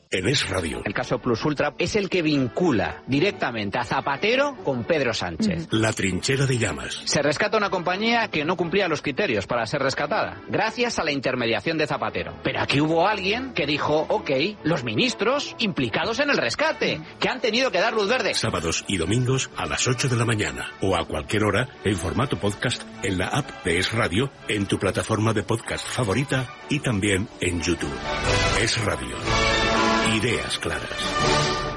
en Es Radio. El caso Plus Ultra es el que vincula directamente a Zapatero con Pedro Sánchez. La trinchera de llamas. Se rescata una compañía que no cumplía los criterios para ser rescatada, gracias a la intermediación de Zapatero. Pero aquí hubo alguien que dijo, ok, los ministros implicados en el rescate, que han tenido que dar luz verde. Sábados y domingos a las 8 de la mañana o a cualquier hora en formato podcast en la app de Es Radio, en tu plataforma de podcast favorita y también en YouTube. Es Radio. Ideas claras.